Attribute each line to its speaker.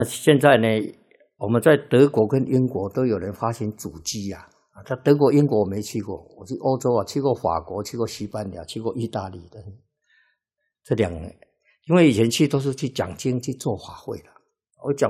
Speaker 1: 现在呢，我们在德国跟英国都有人发行主机啊。在德国、英国我没去过，我去欧洲啊，去过法国，去过西班牙，去过意大利的这2年，因为以前去都是去讲经、去做法会的。我讲